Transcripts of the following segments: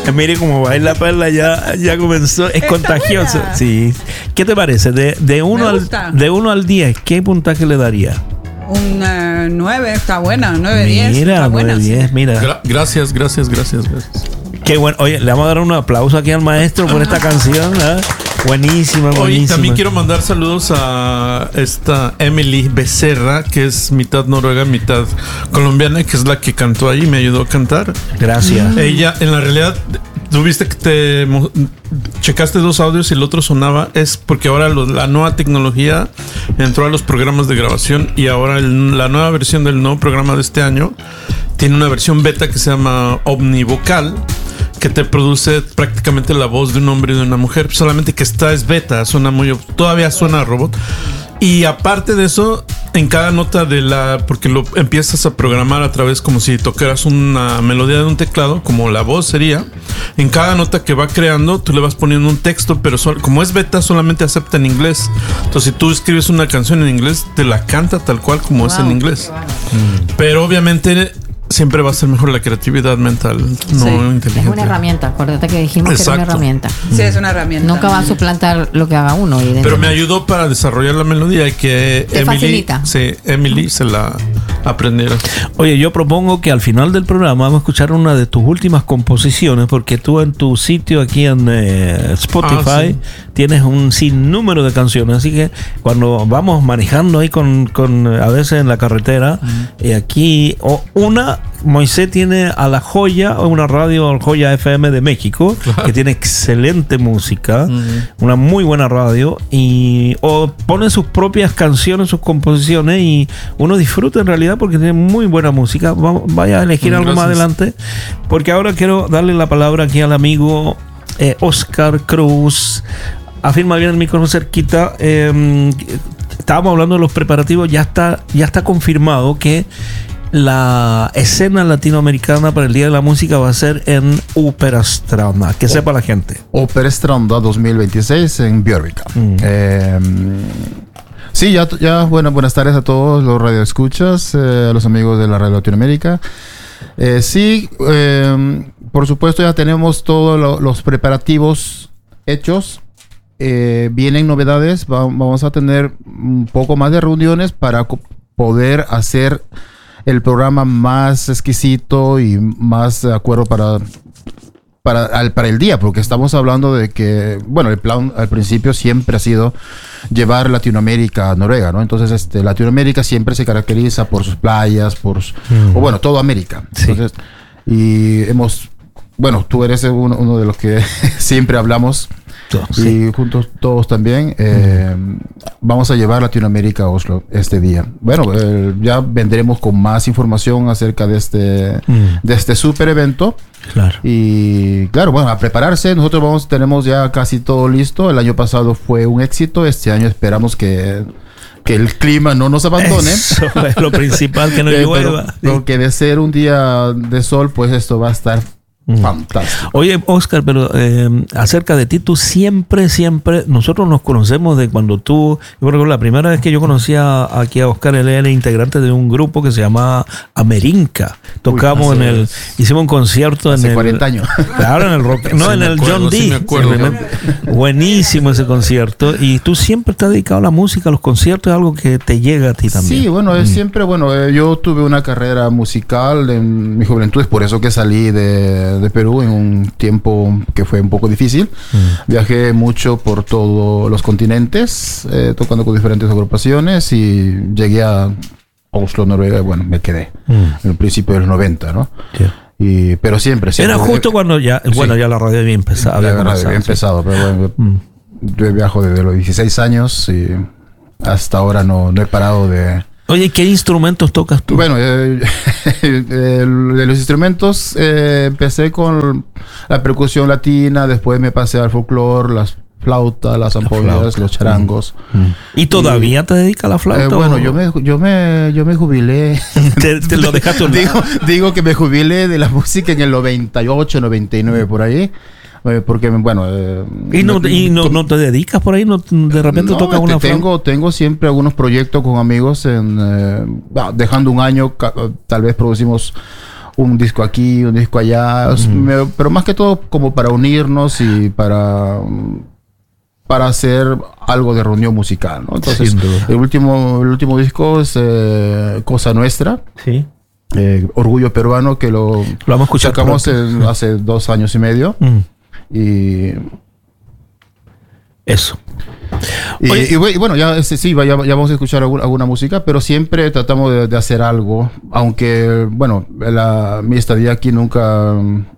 Mire cómo baila Perla, ya comenzó, es contagioso. Buena. Sí. ¿Qué te parece? De 1 al 10, ¿qué puntaje le daría? Un 9, está buena. 9-10. Mira, está buena, 9-10, sí. mira. Gracias. Qué bueno. Oye, le vamos a dar un aplauso aquí al maestro por esta canción, ¿eh? Buenísima. Oye, también quiero mandar saludos a esta Emily Becerra, que es mitad noruega, mitad colombiana, que es la que cantó ahí y me ayudó a cantar. Gracias. Ella, en la realidad, tú viste que checaste 2 audios y el otro sonaba. Es porque ahora la nueva tecnología entró a los programas de grabación y ahora la nueva versión del nuevo programa de este año tiene una versión beta que se llama Omnivocal, que te produce prácticamente la voz de un hombre y de una mujer, solamente que esta es beta, todavía suena a robot. Y aparte de eso, en cada nota porque lo empiezas a programar a través como si tocaras una melodía de un teclado, como la voz sería, en cada nota que va creando, tú le vas poniendo un texto, pero como es beta, solamente acepta en inglés. Entonces, si tú escribes una canción en inglés, te la canta tal cual como es en inglés. Pero obviamente siempre va a ser mejor la creatividad mental, no inteligente. Es una herramienta, acuérdate que dijimos que era una herramienta. Sí, es una herramienta. Nunca va a suplantar lo que haga uno. Pero me ayudó para desarrollar la melodía y que Emily se la aprendiera. Oye, yo propongo que al final del programa vamos a escuchar una de tus últimas composiciones, porque tú en tu sitio aquí en Spotify tienes un sinnúmero de canciones, así que cuando vamos manejando ahí con a veces en la carretera, aquí Moisés tiene a La Joya, una radio Joya FM de México, que tiene excelente música, una muy buena radio, o pone sus propias canciones, sus composiciones, y uno disfruta en realidad porque tiene muy buena música. Vaya a elegir algo más adelante, porque ahora quiero darle la palabra aquí al amigo Oscar Cruz. Afirma bien el micrófono cerquita. Estábamos hablando de los preparativos, ya está confirmado que la escena latinoamericana para el Día de la Música va a ser en Ópera Stranda, que sepa la gente. Ópera Stranda 2026 en Björvika. Sí, ya buenas tardes a todos los radioescuchas, a los amigos de la Radio Latinoamérica. Por supuesto ya tenemos todos los preparativos hechos. Vienen novedades, vamos a tener un poco más de reuniones para poder hacer el programa más exquisito y más de acuerdo para el día, porque estamos hablando de que, bueno, el plan al principio siempre ha sido llevar Latinoamérica a Noruega, ¿no? Entonces, Latinoamérica siempre se caracteriza por sus playas, o bueno, toda América. Sí. Entonces, y bueno, tú eres uno de los que siempre hablamos. Y juntos todos también vamos a llevar Latinoamérica a Oslo este día. Bueno, ya vendremos con más información acerca de este super evento. Claro. Y claro, bueno, a prepararse. Nosotros tenemos ya casi todo listo. El año pasado fue un éxito. Este año esperamos que el clima no nos abandone. Eso es lo principal, que no llueva. Porque de ser un día de sol, pues esto va a estar fantástico. Oye, Oscar, pero acerca de ti, tú siempre, nosotros nos conocemos de cuando yo recuerdo la primera vez que yo conocí aquí a Oscar, él era integrante de un grupo que se llamaba Amerinca. Tocamos hicimos un concierto hace 40 años. Claro, en el rock, no, en el John D. Sí, me acuerdo. Buenísimo ese concierto. Y tú siempre te has dedicado a la música, a los conciertos, es algo que te llega a ti también. Sí, bueno, yo tuve una carrera musical en mi juventud, es por eso que salí de Perú en un tiempo que fue un poco difícil. Viajé mucho por todos los continentes, tocando con diferentes agrupaciones, y llegué a Oslo, Noruega, y bueno, me quedé en el principio de los 90, ¿no? Sí. Pero siempre. Era justo cuando ya la radio había empezado. Había empezado, pero bueno, yo viajo desde los 16 años y hasta ahora no he parado de... Oye, ¿qué instrumentos tocas tú? Bueno, de los instrumentos empecé con la percusión latina, después me pasé al folclore, las flautas, las ampollas, los charangos. ¿Y todavía te dedicas a la flauta? Bueno, yo me jubilé. ¿Te lo dejaste? digo que me jubilé de la música en el 98, 99, por ahí. Porque, bueno... ¿Y no te dedicas por ahí? ¿No, de repente tocas una flauta? Tengo siempre algunos proyectos con amigos. Dejando un año, tal vez producimos un disco aquí, un disco allá, pero más que todo como para unirnos y para hacer algo de reunión musical, ¿no? Entonces, el último disco es Cosa Nuestra. Sí. Orgullo Peruano, que lo vamos a escuchar sacamos hace 2 años y medio. Y eso. Y bueno, ya vamos a escuchar alguna música, pero siempre tratamos de hacer algo, aunque, bueno, mi estadía aquí nunca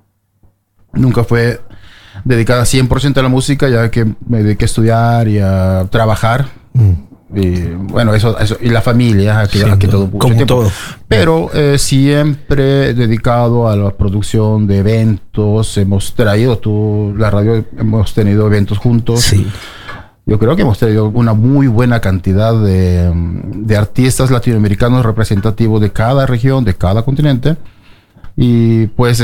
fue dedicada 100% a la música, ya que me dediqué a estudiar y a trabajar. Y bueno, eso y la familia, aquí todo mucho como tiempo. todo. Pero siempre dedicado a la producción de eventos. Hemos traído, la radio, hemos tenido eventos juntos. Sí. Yo creo que hemos tenido una muy buena cantidad de artistas latinoamericanos representativos de cada región, de cada continente. Y pues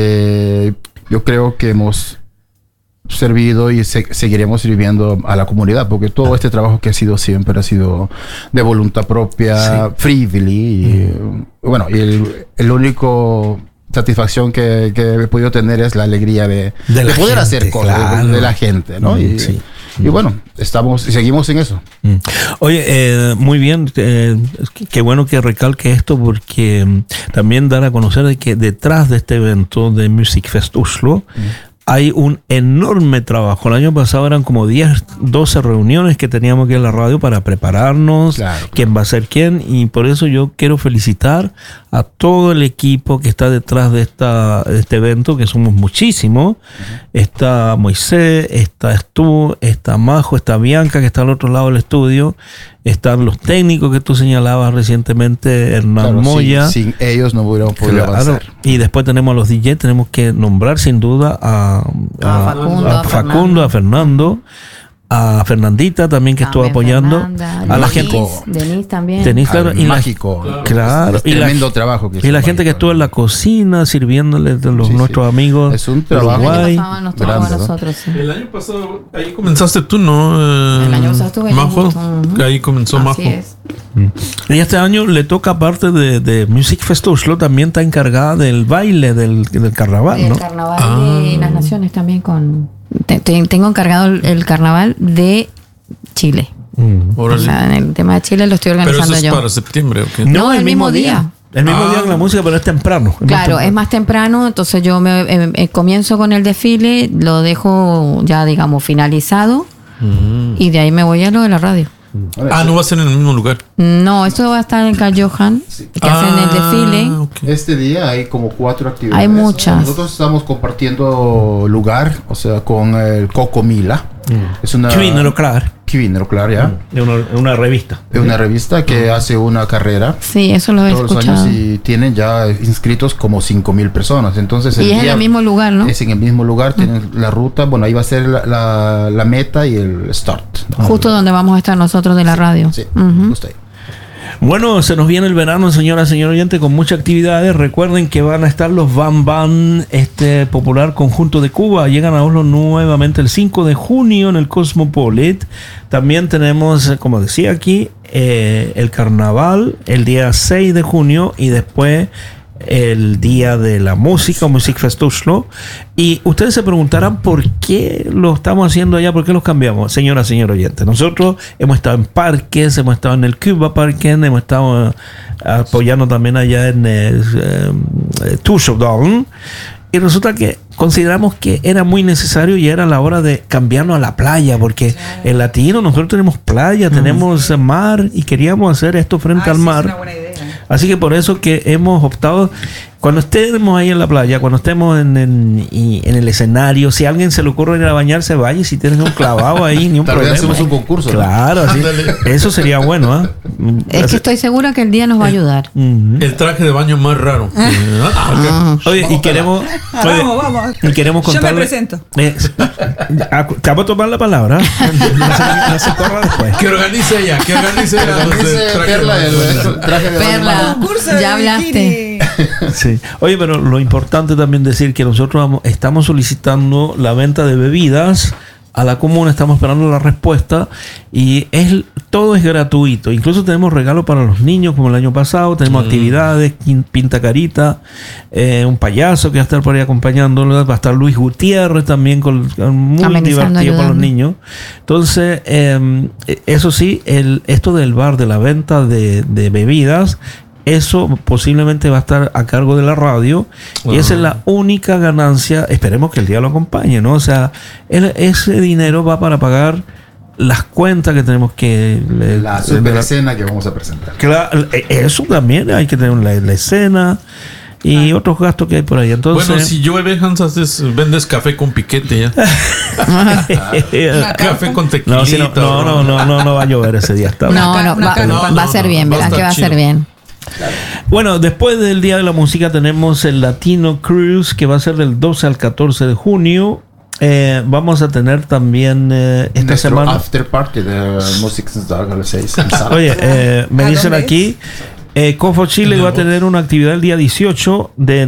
yo creo que hemos servido y seguiremos sirviendo a la comunidad, porque todo este trabajo que siempre ha sido de voluntad propia, freely, y bueno, y el único satisfacción que he podido tener es la alegría de poder hacer cosas de la gente, ¿no? Y bueno, seguimos en eso. Oye, muy bien, qué bueno que recalque esto, porque también dar a conocer de que detrás de este evento de Music Fest Oslo hay un enorme trabajo. El año pasado eran como 10, 12 reuniones que teníamos aquí en la radio para prepararnos, quién va a ser quién, y por eso yo quiero felicitar a todo el equipo que está detrás de este evento, que somos muchísimos. Está Moisés, estás tú, está Majo, está Bianca, que está al otro lado del estudio, están los técnicos que tú señalabas recientemente, Hernán Moya. Sin ellos no hubiéramos podido avanzar. Y después tenemos a los DJ, tenemos que nombrar sin duda a Facundo, a Fernando, a Fernandita también, que estuvo apoyando, a la gente, Denise también, claro, y mágico, claro, y tremendo trabajo que y la gente que estuvo en la cocina sirviéndole de nuestros amigos. Es un trabajo Uruguay. El año pasado ahí comenzaste tú, ¿no? El año pasado estuve Majo, ahí comenzó Majo. Y este año le toca, aparte de Music Fest Oslo, también está encargada del baile del carnaval, ¿no? El carnaval de las naciones también tengo encargado el carnaval de Chile. O sea, en el tema de Chile lo estoy organizando yo. ¿Pero eso es para septiembre o qué? No, el mismo día. El mismo día que la música, pero es temprano. Es más temprano. Entonces yo comienzo con el desfile, lo dejo ya, digamos, finalizado. Y de ahí me voy a lo de la radio. ¿No va a ser en el mismo lugar? No, esto va a estar en Carl Johan, que hacen el desfile. Okay. Este día hay como 4 actividades. Hay muchas. Nosotros estamos compartiendo lugar, o sea, con el Coco Mila. Es una Kvinnor Klar, ya. Una revista. Es una revista que hace una carrera. Sí, eso lo he todos escuchado. Los años, y tienen ya inscritos como 5,000 personas. Entonces, y es en el mismo lugar, ¿no? Es en el mismo lugar, tienen la ruta. Bueno, ahí va a ser la meta y el start, ¿no? Justo donde vamos a estar nosotros de la radio. Sí, justo ahí. Bueno, se nos viene el verano, señor oyente, con muchas actividades. Recuerden que van a estar los Bam Bam, popular conjunto de Cuba. Llegan a Oslo nuevamente el 5 de junio en el Cosmopolit. También tenemos, como decía aquí, el carnaval el día 6 de junio y después el día de la música, Music Fest Oslo. Y ustedes se preguntarán por qué lo estamos haciendo allá, por qué los cambiamos. Señor oyente, nosotros hemos estado en parques, hemos estado en el Cuba Parque, hemos estado apoyando también allá en Tushovdalen. Y resulta que consideramos que era muy necesario y era la hora de cambiarnos a la playa, porque en Latino nosotros tenemos playa, tenemos mar, y queríamos hacer esto frente al mar. Es una buena idea. Así que por eso que hemos optado, cuando estemos ahí en la playa, cuando estemos en el escenario, si a alguien se le ocurre ir a bañarse, vaya, y si tienes un clavado ahí, ni un problema. Tal vez hacemos un concurso. Claro, así, eso sería bueno, Es que estoy segura que el día nos va a ayudar. El traje de baño más raro. Oye, y queremos... Vamos. Y queremos contarle... Yo me presento. Te voy a tomar la palabra. No se corra después. Que organice ella. Perla, ya hablaste. Sí. Oye, pero lo importante también decir que nosotros estamos solicitando la venta de bebidas a la comuna, estamos esperando la respuesta, y es todo es gratuito. Incluso tenemos regalos para los niños, como el año pasado. Tenemos actividades, pinta carita, un payaso que va a estar por ahí acompañándolos. Va a estar Luis Gutiérrez también, muy Amenizando, divertido para los ayudando. niños. Entonces, eso sí, esto del bar, de la venta de bebidas, eso posiblemente va a estar a cargo de la radio. Y esa es la única ganancia. Esperemos que el día lo acompañe, ¿no? O sea, ese dinero va para pagar las cuentas que tenemos que... La super escena que vamos a presentar. Claro, eso también hay que tener la escena y otros gastos que hay por ahí. Entonces, Bueno, si llueve, Hans, vendes café con piquete ya. Café con tequilita. no va a llover ese día. Está bien. Va a ser bien, verás que va a ser bien. Bueno, después del Día de la Música tenemos el Latino Cruise, que va a ser del 12 al 14 de junio. Vamos a tener también esta Nuestro semana after party de Musikdag a las 6. Oye, me ¿A dicen dónde aquí Cofo Chile va a tener una actividad el día 18 de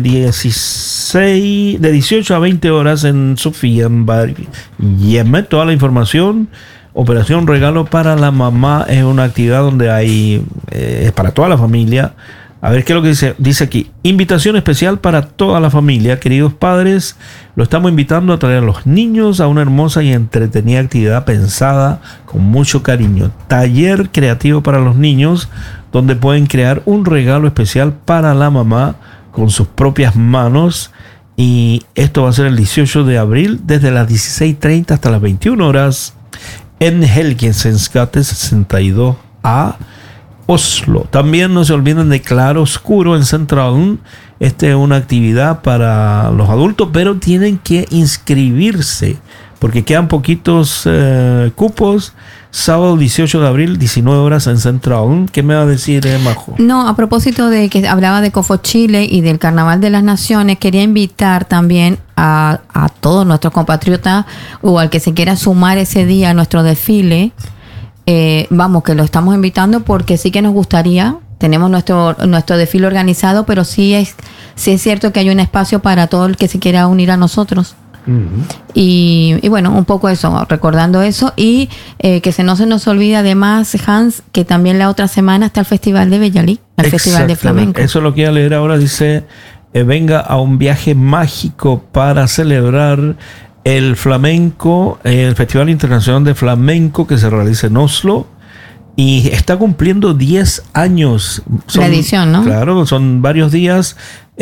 18 a 20 horas en Sofía, en Yemen. Toda la información. Operación Regalo para la Mamá es una actividad donde hay es para toda la familia. A ver qué es lo que dice aquí. Invitación especial para toda la familia. Queridos padres, lo estamos invitando a traer a los niños a una hermosa y entretenida actividad pensada con mucho cariño. Taller creativo para los niños, donde pueden crear un regalo especial para la mamá con sus propias manos. Y esto va a ser el 18 de abril desde las 16:30 hasta las 21 horas en Helgensensgate 62A, Oslo. También no se olviden de Claro Oscuro en Centralen. Esta es una actividad para los adultos, pero tienen que inscribirse porque quedan poquitos cupos. Sábado 18 de abril, 19 horas en Centralen. ¿Qué me va a decir, Majo? No, a propósito de que hablaba de Cofo Chile y del Carnaval de las Naciones, quería invitar también a todos nuestros compatriotas o al que se quiera sumar ese día a nuestro desfile. Vamos, que lo estamos invitando porque sí que nos gustaría. Tenemos nuestro desfile organizado, pero sí es cierto que hay un espacio para todo el que se quiera unir a nosotros. Y bueno, un poco eso, recordando eso y que no se nos olvide además, Hans, que también la otra semana está el Festival de Bellalí, el Festival de Flamenco. Eso lo quiero leer ahora. Dice, venga a un viaje mágico para celebrar el flamenco, el Festival Internacional de Flamenco que se realiza en Oslo. Y está cumpliendo 10 años. La edición, ¿no? Claro, son varios días.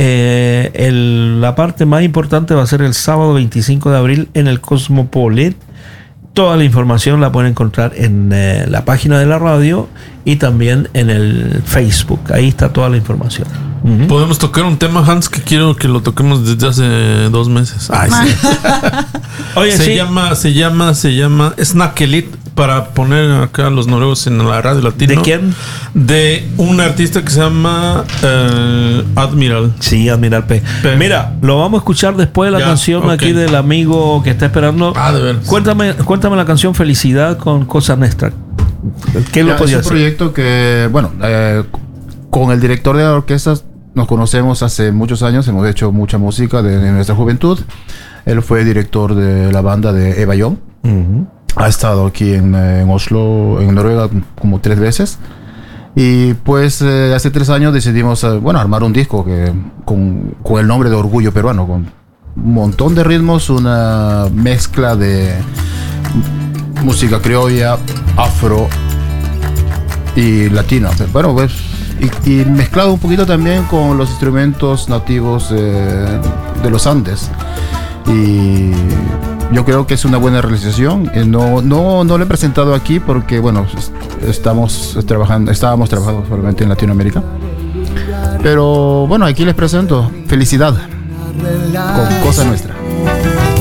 La parte más importante va a ser el sábado 25 de abril en el Cosmopolit. Toda la información la pueden encontrar en la página de la radio y también en el Facebook. Ahí está toda la información. Podemos tocar un tema, Hans, que quiero que lo toquemos desde hace 2 meses. Ay, sí. Oye, se llama Snackelit, para poner acá a los noruegos en la radio latino. ¿De quién? De un artista que se llama Admiral. Sí, Admiral P. Mira, lo vamos a escuchar después de la canción aquí del amigo que está esperando. De veras. Cuéntame la canción Felicidad con Cosa Nostra. ¿Qué lo podía hacer? Es un proyecto que, bueno, con el director de la orquesta nos conocemos hace muchos años. Hemos hecho mucha música de nuestra juventud. Él fue director de la banda de Eva Young. Ha estado aquí en Oslo, en Noruega, como 3 veces. Y pues hace 3 años decidimos armar un disco con el nombre de Orgullo Peruano, con un montón de ritmos, una mezcla de música criolla, afro y latino. Bueno, pues, y mezclado un poquito también con los instrumentos nativos de los Andes. Y yo creo que es una buena realización. No lo he presentado aquí porque, bueno, estábamos trabajando solamente en Latinoamérica. Pero bueno, aquí les presento Felicidad con Cosa Nuestra.